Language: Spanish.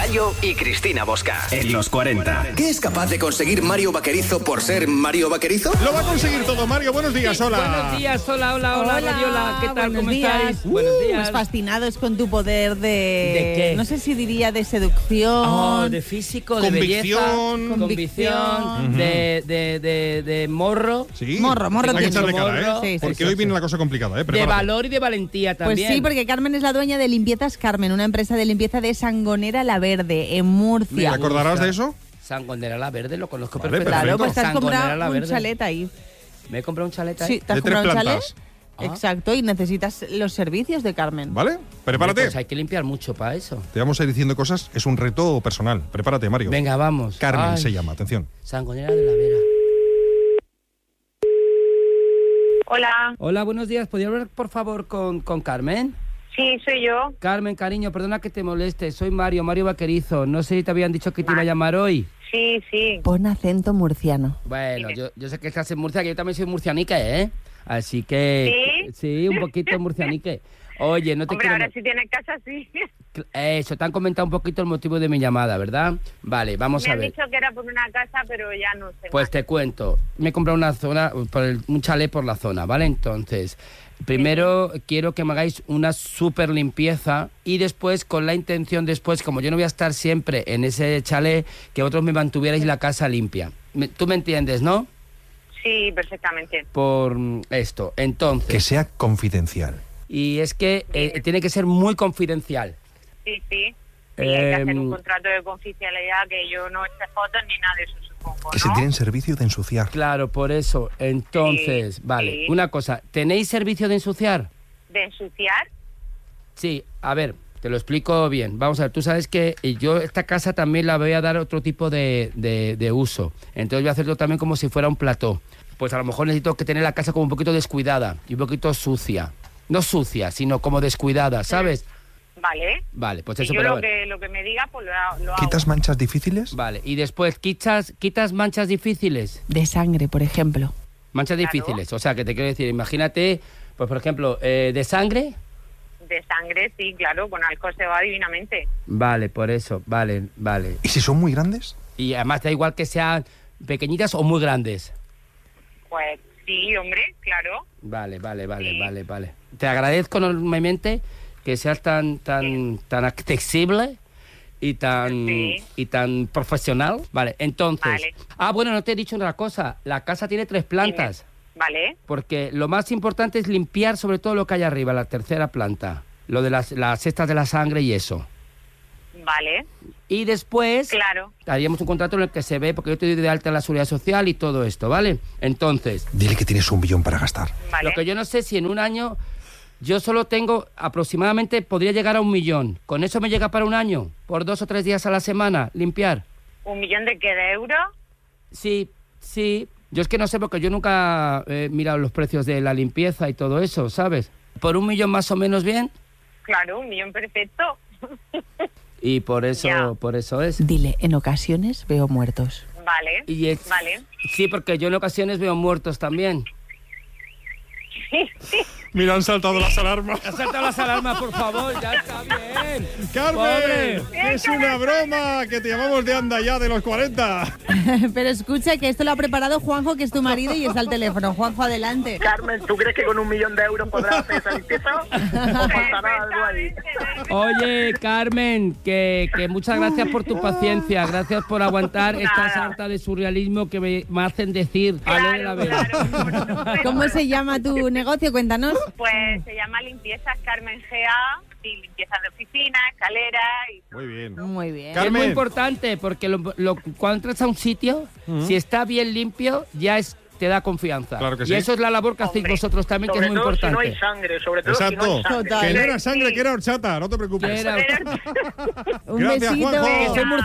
Pelayo y Cristina Bosca. En los 40. ¿Qué es capaz de conseguir Mario Vaquerizo por ser Mario Vaquerizo? Lo va a conseguir todo, Mario. Buenos días, hola. Buenos días, hola, Radiola. ¿Qué tal? ¿Cómo estáis? Buenos días. Pues fascinados con tu poder de... ¿De qué? No sé si diría de seducción. Oh, de físico, de belleza. Convicción. De morro. Sí. Morro. Hay que echarle morro. cara, Sí, porque hoy viene la cosa complicada, De Prepárate. valor y de valentía Pues también. sí, porque Carmen es la dueña de Limpiezas Carmen, una empresa de limpieza de Sangonera La Verde, en Murcia. ¿Te acordarás de eso? Sangonera La Verde, lo conozco Vale, perfectamente. Claro, pues te has Sangonera comprado La un Verde. chalet ahí. ¿Me he comprado un chalet ahí? Sí, te has De 3 comprado un chalet. plantas. Exacto, y necesitas los servicios de Carmen. ¿Vale? Prepárate. Pues hay que limpiar mucho para eso. Te vamos a ir diciendo cosas. Es un reto personal. Prepárate, Mario. Venga, vamos. Carmen Ay, se llama. Atención. Sangonera de la Vera. Hola, Hola, buenos días. ¿Podría hablar, por favor, con Carmen? sí, soy yo. Carmen, cariño, perdona que te moleste. Soy Mario Vaquerizo. No sé si te habían dicho que te iba a llamar hoy. Sí, sí. Pon acento murciano. Bueno, yo sé que estás en Murcia, que yo también soy murcianique, ¿eh? Así que... Sí, un poquito murcianique. Oye, no te Hombre, quiero... ahora si tienes casa, sí. Eso, te han comentado un poquito el motivo de mi llamada, ¿verdad? Vale, vamos Me a han ver. dicho que era por una casa, pero ya no sé Pues más. te cuento. Me he comprado una zona, un chalet por la zona, ¿vale? Entonces, primero quiero que me hagáis una súper limpieza y después, con la intención después, como yo no voy a estar siempre en ese chalet, que vosotros me mantuvierais la casa limpia. ¿Tú me entiendes, no? Sí, perfectamente. Por esto. Entonces... Que sea confidencial. Y es que tiene que ser muy confidencial. Sí, sí. Sí, hay que hacer un contrato de confidencialidad que yo no eche fotos ni nada de eso, supongo, Que se ¿no? tienen servicio de ensuciar. Claro, por eso. Entonces, Sí, vale. sí. Una cosa. ¿Tenéis servicio de ensuciar? ¿De ensuciar? Sí, a ver, te lo explico bien. Vamos a ver, tú sabes que yo esta casa también la voy a dar otro tipo de uso. Entonces voy a hacerlo también como si fuera un plató. Pues a lo mejor necesito que tener la casa como un poquito descuidada y un poquito sucia. No sucia, sino como descuidada, ¿sabes? Vale. Vale, pues Y eso yo pero a lo ver. que me diga, pues lo hago. ¿Quitas manchas difíciles? Vale, y después, ¿quitas manchas difíciles? De sangre, por ejemplo. Manchas Claro. difíciles, o sea, que te quiero decir, imagínate, pues por ejemplo, de sangre. De sangre, sí, claro, con alcohol se va divinamente. Vale, por eso, vale. ¿Y si son muy grandes? Y además da igual que sean pequeñitas o muy grandes. Pues sí, hombre, claro. Vale. Sí. Te agradezco enormemente que seas tan accesible y tan profesional. Vale, entonces. Vale. Bueno, no te he dicho otra cosa. La casa tiene 3 plantas. Vale. Porque lo más importante es limpiar sobre todo lo que hay arriba, la tercera planta. Lo de las cestas de la sangre y eso. Vale. Y después Claro. haríamos un contrato en el que se ve, porque yo te doy de alta en la seguridad social y todo esto, ¿vale? Entonces, Dile que tienes 1 billón para gastar. Vale. lo que yo no sé si en un año yo solo tengo aproximadamente, podría llegar a 1 millón. ¿Con eso me llega para un año? ¿Por 2 o 3 días a la semana limpiar? ¿1 millón de qué? ¿De euros? Sí. Yo es que no sé porque yo nunca he mirado los precios de la limpieza y todo eso, ¿sabes? ¿Por 1 millón más o menos bien? Claro, 1 millón perfecto. Y por eso Ya. es. Dile, en ocasiones veo muertos. Vale. Y es- Vale. Sí, porque yo en ocasiones veo muertos también. Mira, han saltado las alarmas. Salta las alarmas, por favor, ya está bien. ¡Carmen! Pobre. ¡Que es una broma! ¡Que te llamamos de Anda Ya de los 40! Pero escucha que esto lo ha preparado Juanjo, que es tu marido, y está al teléfono. Juanjo, adelante. Carmen, ¿tú crees que con 1 millón de euros podrás hacer esa limpieza? ¿O faltará algo ahí? Oye, Carmen, que muchas gracias por tu paciencia, gracias por aguantar esta sarta de surrealismo que me hacen decir a lo de la vera. Claro. ¿Cómo se llama tu negocio? Cuéntanos. Pues se llama Limpiezas Carmen GA, sí, limpiezas de oficina, escalera y... Muy bien. Muy bien. Es muy Carmen. importante porque cuando entras a un sitio, si está bien limpio, ya te da confianza. Claro que y sí. eso es la labor que hacéis Hombre, vosotros también, que Sobre es muy todo si no importante. hay sangre, sobre todo si no Exacto. hay sangre. Total. Que no era sangre, que era horchata. No te preocupes. Que era- Un Gracias, besito. Juanjo. Soy